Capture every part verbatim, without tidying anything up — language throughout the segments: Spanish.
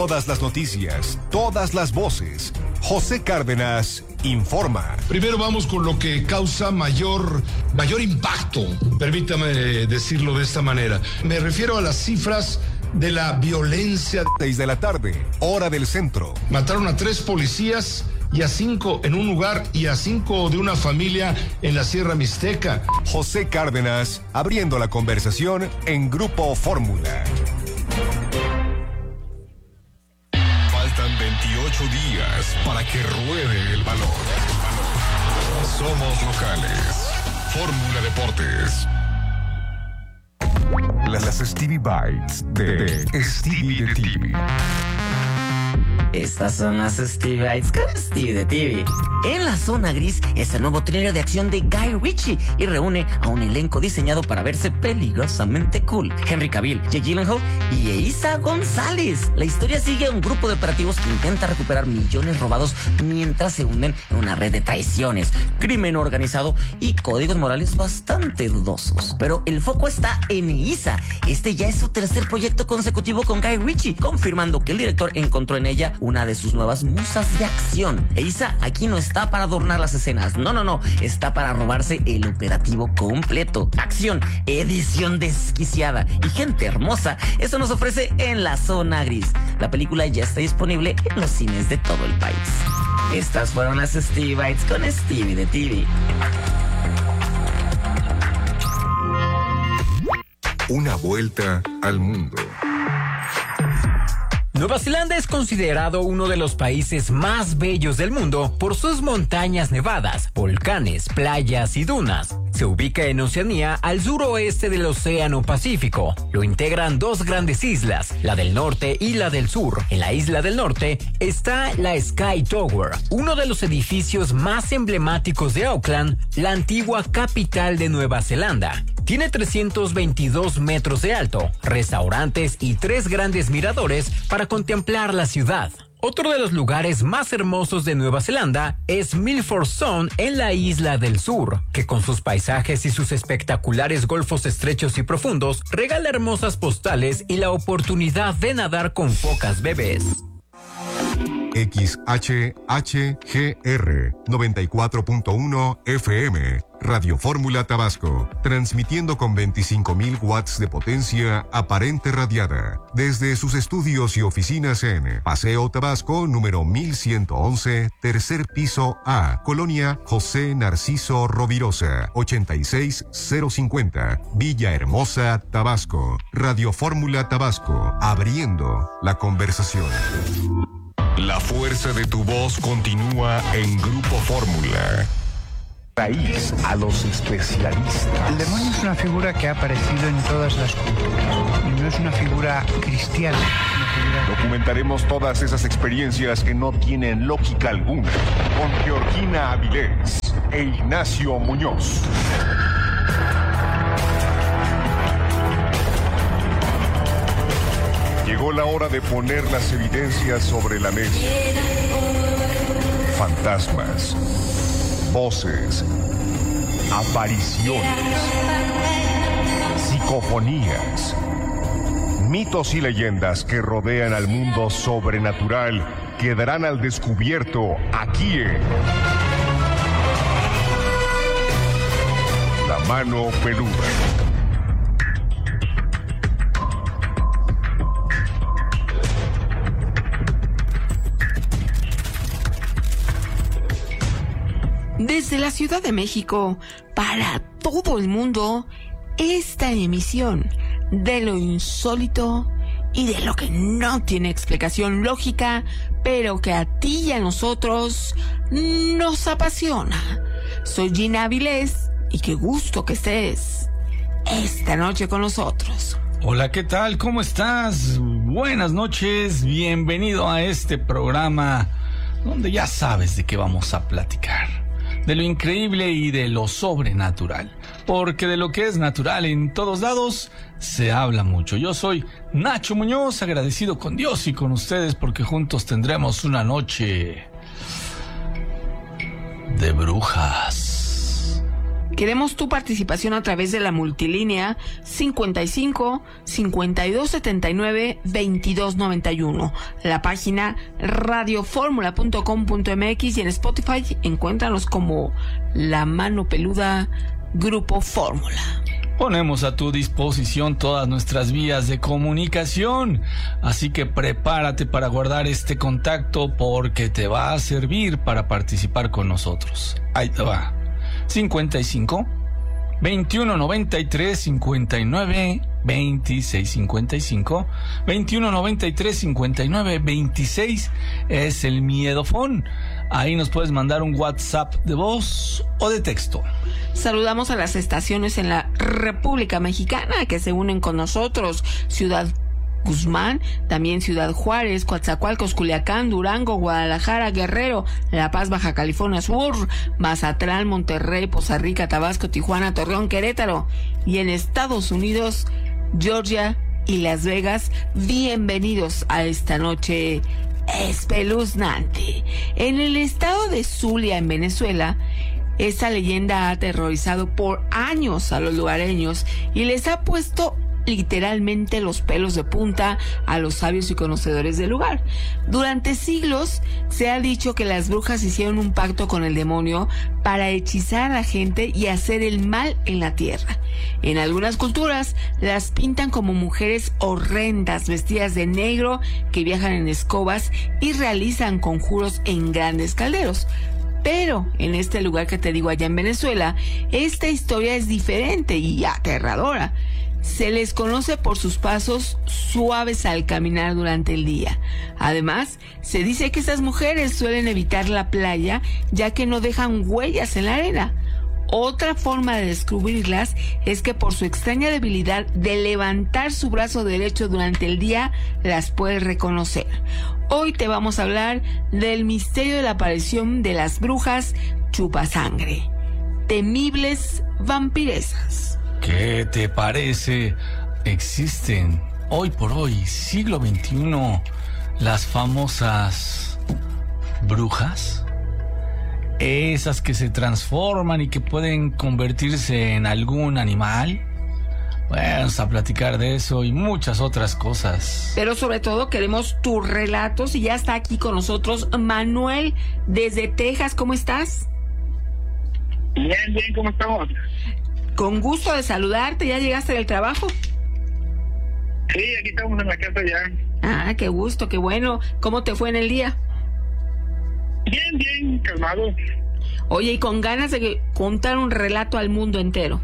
Todas las noticias, todas las voces. José Cárdenas informa. Primero vamos con lo que causa mayor, mayor impacto, permítame decirlo de esta manera. Me refiero a las cifras de la violencia. Seis de la tarde, hora del centro. Mataron a tres policías y a cinco en un lugar y a cinco de una familia en la Sierra Mixteca. José Cárdenas abriendo la conversación en Grupo Fórmula. Faltan veintiocho días para que ruede el balón. Somos locales. Fórmula Deportes. Las Stevie Bites de, de Stevie de T V. Estas son las Stevie Bites con Stevie de T V. En la zona gris es el nuevo thriller de acción de Guy Ritchie y reúne a un elenco diseñado para verse peligrosamente cool. Henry Cavill, Jake Gyllenhaal y Eiza González. La historia sigue a un grupo de operativos que intenta recuperar millones robados mientras se hunden en una red de traiciones, crimen organizado y códigos morales bastante dudosos. Pero el foco está en Eiza. Este ya es su tercer proyecto consecutivo con Guy Ritchie, confirmando que el director encontró en ella una de sus nuevas musas de acción. Eiza aquí no está para adornar las escenas, no, no, no, está para robarse el operativo completo. Acción, edición desquiciada y gente hermosa, eso nos ofrece En la Zona Gris. La película ya está disponible en los cines de todo el país. Estas fueron las Stevie Bites con Stevie de T V. Una vuelta al mundo. Nueva Zelanda es considerado uno de los países más bellos del mundo por sus montañas nevadas, volcanes, playas y dunas. Se ubica en Oceanía, al suroeste del Océano Pacífico. Lo integran dos grandes islas, la del norte y la del sur. En la isla del norte está la Sky Tower, uno de los edificios más emblemáticos de Auckland, la antigua capital de Nueva Zelanda. Tiene trescientos veintidós metros de alto, restaurantes y tres grandes miradores para contemplar la ciudad. Otro de los lugares más hermosos de Nueva Zelanda es Milford Sound en la isla del sur, que con sus paisajes y sus espectaculares golfos estrechos y profundos regala hermosas postales y la oportunidad de nadar con focas bebés. X H H G R noventa y cuatro punto uno F M, Radio Fórmula Tabasco, transmitiendo con veinticinco mil watts de potencia aparente radiada, desde sus estudios y oficinas en Paseo Tabasco, número mil ciento once, tercer piso A, Colonia José Narciso Rovirosa, ochenta y seis cero cincuenta, Villahermosa, Tabasco. Radio Fórmula Tabasco, abriendo la conversación. La fuerza de tu voz continúa en Grupo Fórmula. Raíz a los especialistas. El demonio es una figura que ha aparecido en todas las culturas y no es una figura cristiana. Una figura... Documentaremos todas esas experiencias que no tienen lógica alguna con Georgina Avilés e Ignacio Muñoz. Llegó la hora de poner las evidencias sobre la mesa. Fantasmas, voces, apariciones, psicofonías, mitos y leyendas que rodean al mundo sobrenatural quedarán al descubierto aquí en La Mano Peluda. Desde la Ciudad de México, para todo el mundo, esta emisión de lo insólito y de lo que no tiene explicación lógica, pero que a ti y a nosotros nos apasiona. Soy Gina Avilés y qué gusto que estés esta noche con nosotros. Hola, ¿qué tal? ¿Cómo estás? Buenas noches, bienvenido a este programa donde ya sabes de qué vamos a platicar. De lo increíble y de lo sobrenatural, porque de lo que es natural en todos lados se habla mucho. Yo soy Nacho Muñoz, agradecido con Dios y con ustedes porque juntos tendremos una noche de brujas. Queremos tu participación a través de la multilínea cincuenta y cinco, cincuenta y dos setenta y nueve, veintidós noventa y uno, la página radioformula punto com punto m x y en Spotify encuéntranos como La Mano Peluda Grupo Fórmula. Ponemos a tu disposición todas nuestras vías de comunicación, así que prepárate para guardar este contacto porque te va a servir para participar con nosotros. Ahí te va. cincuenta y cinco, veintiuno noventa y tres, cincuenta y nueve, veintiséis cincuenta y cinco, veintiuno noventa y tres, cincuenta y nueve, veintiséis es el miedofón. Ahí nos puedes mandar un WhatsApp de voz o de texto. Saludamos a las estaciones en la República Mexicana que se unen con nosotros: Ciudad Guzmán, también Ciudad Juárez, Coatzacoalcos, Culiacán, Durango, Guadalajara, Guerrero, La Paz, Baja California Sur, Mazatlán, Monterrey, Poza Rica, Tabasco, Tijuana, Torreón, Querétaro, y en Estados Unidos, Georgia y Las Vegas. Bienvenidos a esta noche espeluznante. En el estado de Zulia, en Venezuela, esta leyenda ha aterrorizado por años a los lugareños y les ha puesto literalmente los pelos de punta a los sabios y conocedores del lugar. Durante siglos se ha dicho que las brujas hicieron un pacto con el demonio para hechizar a la gente y hacer el mal en la tierra. En algunas culturas las pintan como mujeres horrendas vestidas de negro que viajan en escobas y realizan conjuros en grandes calderos. Pero en este lugar que te digo, allá en Venezuela, esta historia es diferente y aterradora. Se les conoce por sus pasos suaves al caminar durante el día. Además, se dice que estas mujeres suelen evitar la playa ya que no dejan huellas en la arena. Otra forma de descubrirlas es que por su extraña debilidad de levantar su brazo derecho durante el día, las puedes reconocer. Hoy te vamos a hablar del misterio de la aparición de las brujas chupasangre, temibles vampiresas. ¿Qué te parece? Existen hoy por hoy, siglo veintiuno, las famosas brujas. Esas que se transforman y que pueden convertirse en algún animal. Vamos a platicar de eso y muchas otras cosas. Pero sobre todo queremos tus relatos y ya está aquí con nosotros Manuel desde Texas. ¿Cómo estás? Bien, bien, ¿cómo estamos? Con gusto de saludarte. ¿Ya llegaste del trabajo? Sí, aquí estamos en la casa ya. Ah, qué gusto, qué bueno. ¿Cómo te fue en el día? Bien, bien, calmado. Oye, y con ganas de contar un relato al mundo entero.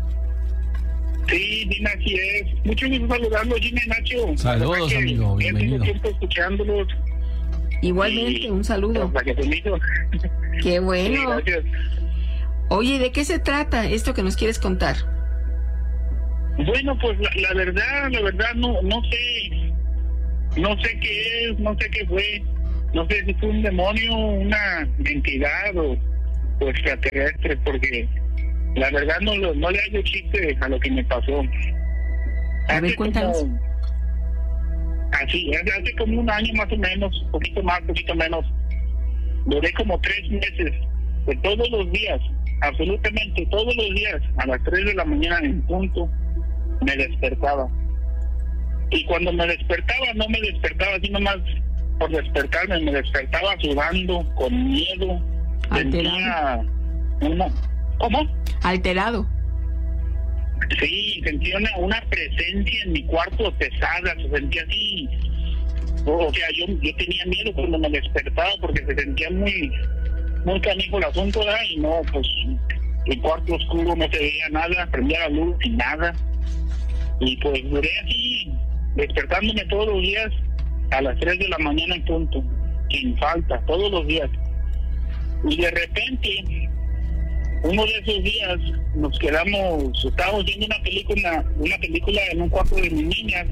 Sí, Dina, así es. Mucho gusto saludarlos, Gina y Nacho. Saludos, amigo, bienvenido. Tiempo escuchándolos. Igualmente, y... un saludo. Qué bueno. Sí, gracias. Oye, ¿de qué se trata esto que nos quieres contar? Bueno, pues la, la verdad, la verdad no, no sé, no sé qué es, no sé qué fue, no sé si fue un demonio, una entidad o, o extraterrestre, porque la verdad no, no le hallo chiste a lo que me pasó. A ver, cuéntanos. Como, así, hace, hace como un año más o menos, poquito más, poquito menos, duré como tres meses, de todos los días, absolutamente todos los días, a las tres de la mañana en punto, me despertaba. Y cuando me despertaba, no me despertaba así nomás por despertarme, me despertaba sudando, con miedo. Alterado. Una... ¿Cómo? Alterado. Sí, sentía una, una presencia en mi cuarto pesada, se sentía así. O sea, yo, yo tenía miedo cuando me despertaba porque se sentía muy... muy canijo el asunto, ¿verdad? Y no, pues el cuarto oscuro, no se veía nada, prendía la luz y nada. Y pues duré así, despertándome todos los días a las tres de la mañana en punto, sin falta, todos los días. Y de repente, uno de esos días, nos quedamos, estábamos viendo una película, una película en un cuarto de mis niñas,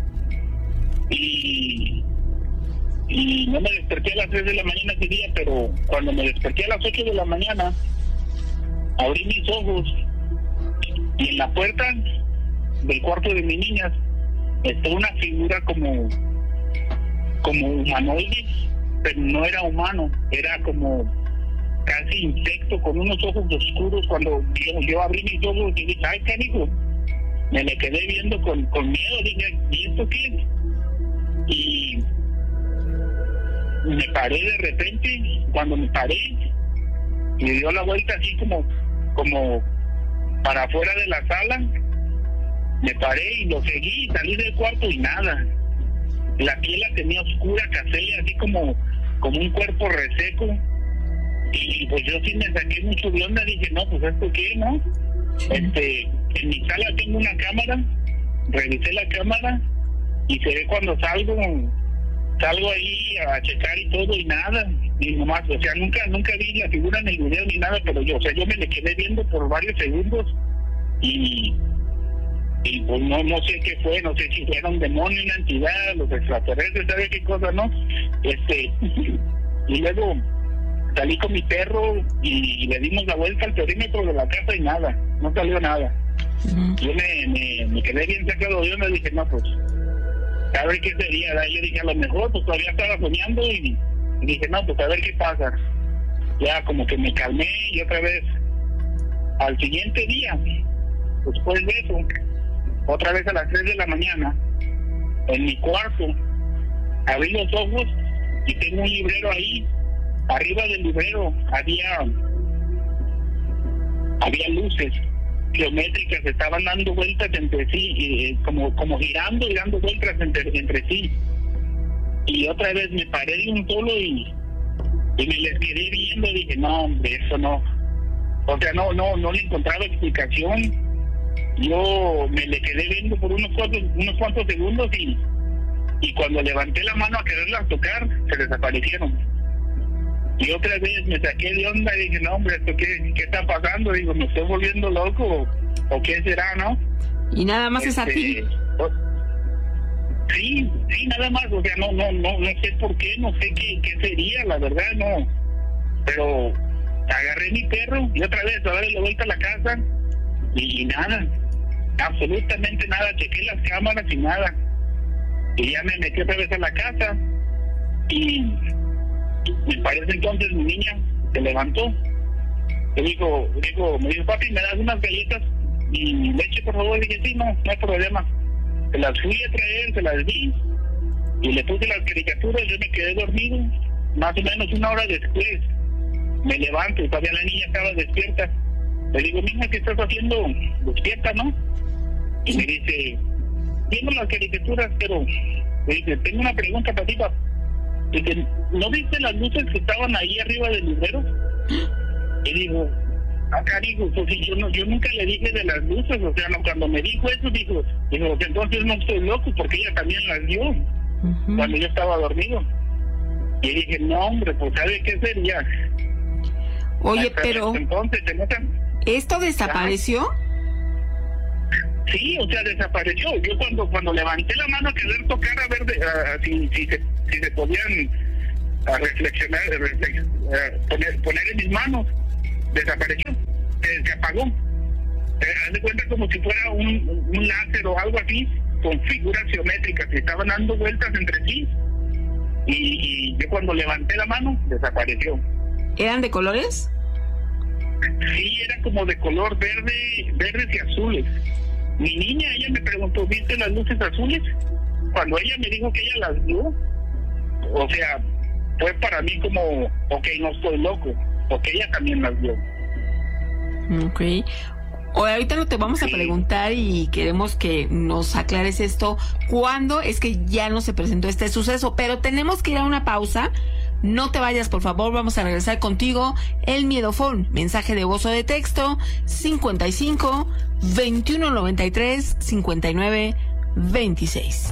y... y no me desperté a las tres de la mañana ese día, pero cuando me desperté a las ocho de la mañana, abrí mis ojos y en la puerta del cuarto de mis niñas está una figura como como humanoide, pero no era humano, era como casi insecto, con unos ojos oscuros. Cuando yo, yo abrí mis ojos y dije, ay, canijo, me le quedé viendo con, con miedo. Dije, ¿y esto qué es? Y me paré de repente. Cuando me paré, me dio la vuelta así como, como para afuera de la sala. Me paré y lo seguí, salí del cuarto y nada. La piel la tenía oscura, café, así como, como un cuerpo reseco. Y pues yo sí me saqué mucho de onda. Dije, no, pues ¿esto qué, no? Sí. Este, en mi sala tengo una cámara. Revisé la cámara y se ve cuando salgo, salgo ahí a checar y todo y nada. Y nomás, o sea, nunca, nunca vi la figura en el video ni nada, pero yo, o sea, yo me le quedé viendo por varios segundos y... y pues no, no sé qué fue, no sé si era un demonio, una entidad, los extraterrestres, ¿sabe qué cosa, no? Este, y luego salí con mi perro y, y le dimos la vuelta al perímetro de la casa y nada, no salió nada. Uh-huh. Yo me, me, me quedé bien sacado de onda y dije, no, pues, a ver qué sería, ¿verdad? Yo dije, a lo mejor, pues todavía estaba soñando y, y dije, no, pues a ver qué pasa. Ya como que me calmé y otra vez, al siguiente día, después de eso, otra vez a las tres de la mañana, en mi cuarto, abrí los ojos y tengo un librero ahí. Arriba del librero había había luces geométricas, estaban dando vueltas entre sí, eh, como como girando y dando vueltas entre, entre sí. Y otra vez me paré de un solo y, y me les quedé viendo. Dije, no, hombre, eso no. O sea, no, no, no le encontraba explicación. Yo me le quedé viendo por unos cuantos, unos cuantos segundos y, y cuando levanté la mano a quererlas tocar, se desaparecieron. Y otra vez me saqué de onda y dije, no, hombre, ¿esto qué, qué está pasando? Digo, ¿me estoy volviendo loco o, o qué será, no? Y nada más este, es a ti. O, sí, sí, nada más. O sea, no, no, no, no sé por qué, no sé qué, qué sería, la verdad, no. Pero agarré mi perro y otra vez a darle la vuelta a la casa y, y nada. Absolutamente nada, chequé las cámaras y nada. Y ya me metí otra vez a la casa y me parece entonces mi niña se levantó. Me dijo, dijo, me dijo, papi, ¿me das unas galletas y leche, por favor? Y dije, sí, no, no hay problema. Se las fui a traer, se las di y le puse las caricaturas. Yo me quedé dormido. Más o menos una hora después me levanto y todavía la niña estaba despierta. Le digo, mija, ¿qué estás haciendo? Despierta, ¿no? Y me dice, viendo las caricaturas, pero me dice, tengo una pregunta para ti, papá. Dice, ¿no viste las luces que estaban ahí arriba del librero? Y digo, acá digo, pues si yo no, yo nunca le dije de las luces, o sea, no, cuando me dijo eso, dijo, digo, entonces no estoy loco, porque ella también las dio, uh-huh. cuando yo estaba dormido. Y dije, no, hombre, pues ¿sabe qué sería? Oye, hasta pero entonces, ¿se notan? ¿Esto desapareció? Sí, o sea, desapareció. Yo cuando cuando levanté la mano a querer tocar a ver de, uh, si, si, se, si se podían a reflexionar, reflex, uh, poner, poner en mis manos, desapareció, se, se apagó. Eh, haz de cuenta como si fuera un, un láser o algo así, con figuras geométricas que estaban dando vueltas entre sí. Y, y yo cuando levanté la mano, desapareció. ¿Eran de colores? Sí, era como de color verde, verdes y azules. Mi niña, ella me preguntó, ¿viste las luces azules? Cuando ella me dijo que ella las vio, o sea, fue para mí como, ok, no estoy loco, porque ella también las vio. Ok. O ahorita no te vamos a preguntar y queremos que nos aclares esto. ¿Cuándo es que ya no se presentó este suceso? Pero tenemos que ir a una pausa. No te vayas, por favor, vamos a regresar contigo. El Miedofón, mensaje de voz o de texto, cincuenta y cinco, veintiuno noventa y tres, cincuenta y nueve, veintiséis.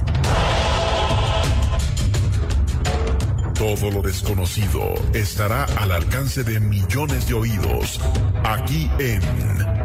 Todo lo desconocido estará al alcance de millones de oídos, aquí en